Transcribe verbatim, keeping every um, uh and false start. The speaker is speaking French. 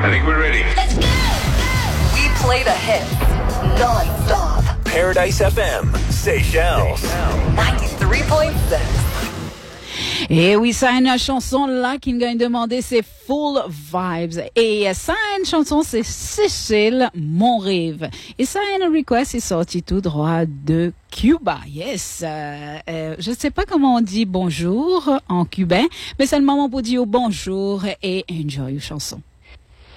I think we're ready. Let's go! We play the hits non-stop. Paradise F M, Seychelles. ninety-three point six. Et oui, ça, une chanson là qui nous a demandé, c'est Full Vibes. Et ça, une chanson, c'est Cécile, Mon Rêve. Et ça, une request est sorti tout droit de Cuba. Yes. Euh, euh, je ne sais pas comment on dit bonjour en cubain, mais c'est le moment pour dire bonjour et enjoy une chanson.